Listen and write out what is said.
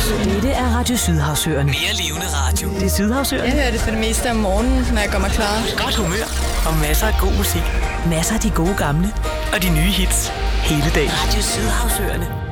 Dette er Radio Sydhavsøerne. Mere levende radio. Det er Sydhavsøerne. Jeg hører det for det meste om morgenen, når jeg gør mig klar. Godt humør og masser af god musik. Masser af de gode gamle Og de nye hits hele dagen. Radio Sydhavsøerne.